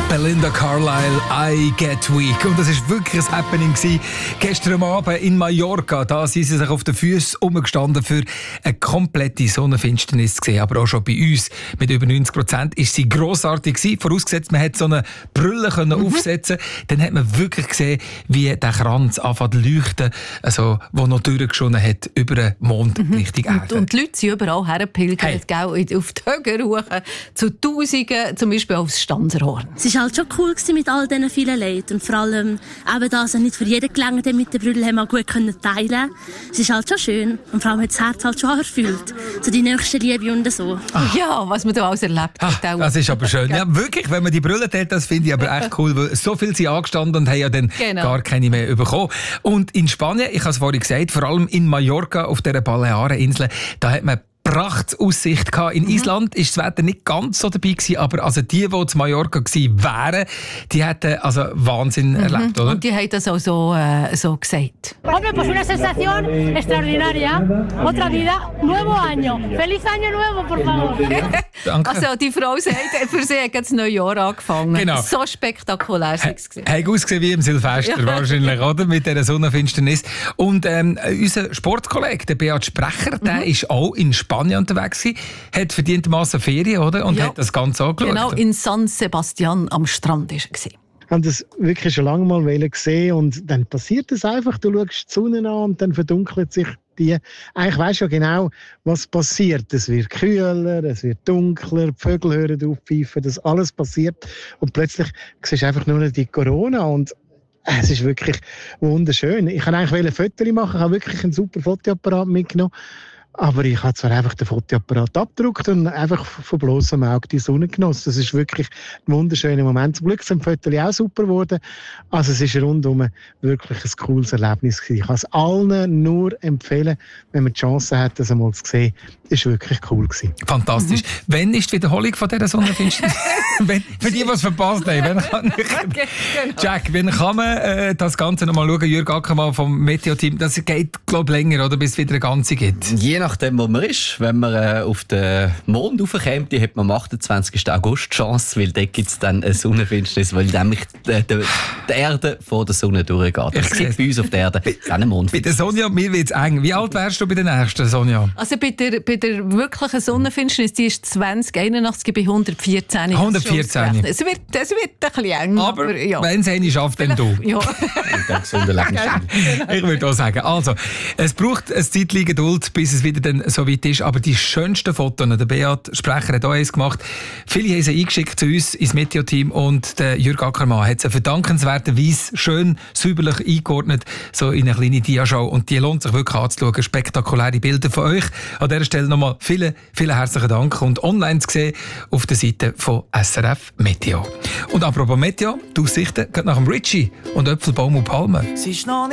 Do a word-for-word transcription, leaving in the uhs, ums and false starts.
Belinda Carlisle, I Get Weak. Und das war wirklich ein Happening gewesen. Gestern Abend in Mallorca, da sind sie sich auf den Füßen umgestanden für eine komplette Sonnenfinsternis gesehen. Aber auch schon bei uns mit über neunzig Prozent ist sie grossartig gewesen. Vorausgesetzt, man hätte so eine Brille können mhm. aufsetzen. Dann hat man wirklich gesehen, wie der Kranz anfängt zu leuchten, also, wo noch durchgeschonen hat über den Mond mhm. Richtung Erde. Und, und die Leute sind überall hergepilgert, hey. Gell, auf die Höhe hoch, zu Tausenden, zum Beispiel aufs Stanzerhorn. Es war halt schon cool mit all diesen vielen Leuten. Und vor allem, eben das, nicht für jeden gelangt, der mit der Brille haben wir gut teilen können. Es ist halt schon schön. Und vor allem hat das Herz halt schon erfüllt. So die nächste Liebe und so. Ach. Ja, was man da alles erlebt hat. Ach, das ist aber schön. Ja, wirklich, wenn man die Brille teilt, das finde ich aber echt cool, weil so viel sind angestanden und haben ja dann genau. gar keine mehr bekommen. Und in Spanien, ich habe es vorhin gesagt, vor allem in Mallorca, auf dieser Baleareninsel, da hat man Prachtaussicht gehabt. In mhm. Island ist das Wetter nicht ganz so dabei gewesen, aber also die, die zu Mallorca gewesen wären, die hätten also Wahnsinn mhm. erlebt, oder? Und die haben das auch so, äh, so gesagt. Hombre, pues una sensación extraordinaria. Otra vida, nuevo año. Feliz año nuevo, por favor. Danke. Also die Frau sagt, für sie hat das neue Jahr angefangen. Genau. So spektakulär war es. Hat ausgesehen wie im Silvester, ja. wahrscheinlich, oder? Mit dieser Sonnenfinsternis. Und ähm, unser Sportkollege, der Beat Sprecher, mhm. der ist auch in Spanien unterwegs gewesen, hat verdientermassen Ferien, oder? Und ja. hat das Ganze angeschaut. Genau, in San Sebastian am Strand war er. Ich habe das wirklich schon lange mal gesehen und dann passiert es einfach. Du schaust die Sonne an und dann verdunkelt sich die. Eigentlich weisst du ja genau, was passiert. Es wird kühler, es wird dunkler, die Vögel hören auf pfeifen, das alles passiert. Und plötzlich siehst du einfach nur noch die Corona und es ist wirklich wunderschön. Ich wollte eigentlich ein Foto machen, ich habe wirklich einen super Fotoapparat mitgenommen. Aber ich habe zwar einfach den Fotoapparat abgedruckt und einfach von bloßem Auge die Sonne genossen. Das ist wirklich ein wunderschöner Moment. Zum Glück sind die Fotos auch super geworden. Also es ist rundum wirklich ein cooles Erlebnis gewesen. Ich kann es allen nur empfehlen, wenn man die Chance hat, das einmal zu sehen. Das war wirklich cool gewesen. Fantastisch. Mhm. Wann ist die Wiederholung von dieser Sonnenfinsternis? Für die, die es verpasst haben. Wenn kann ich... okay, genau. Jack, wann kann man äh, das Ganze noch mal schauen? Jürg Ackermann vom Meteo-Team. Das geht, glaube ich, länger, oder? Bis es wieder eine ganze gibt. Je nachdem, wo man ist. Wenn man äh, auf den Mond raufkommt, hat man am achtundzwanzigsten August Chance, weil dort gibt es dann eine Sonnenfinsternis, weil nämlich die, die, die Erde vor der Sonne durchgeht. Das gibt bei uns auf der Erde eine Mondfinsternis. Bei der Sonja, mir wird es eng. Wie alt wärst du bei der nächsten, Sonja? Also bei der, bei der wirklichen Sonnenfinsternis, die ist zwanzig einundachtzig bei hundertvierzehn. hundertvierzehn. Es wird, es wird ein bisschen eng. Aber, aber ja. wenn es eine schafft, dann du. Ja. Und dann gesunder Lebensstil. Ich würde auch sagen. Also, es braucht ein Zeitchen Geduld, bis es wieder dann so weit ist. Aber die schönsten Fotos, der Beat Sprecher hat auch eins gemacht. Viele haben sie eingeschickt zu uns ins Meteo-Team und der Jürg Ackermann hat sie verdankenswerterweise schön säuberlich eingeordnet, so in eine kleine Diashow. Und die lohnt sich wirklich anzuschauen. Spektakuläre Bilder von euch. An dieser Stelle nochmal vielen, vielen herzlichen Dank. Und online zu sehen auf der Seite von S R F Meteo. Und apropos Meteo, die Aussichten geht nach dem Richie und Äpfelbaum und Palmen.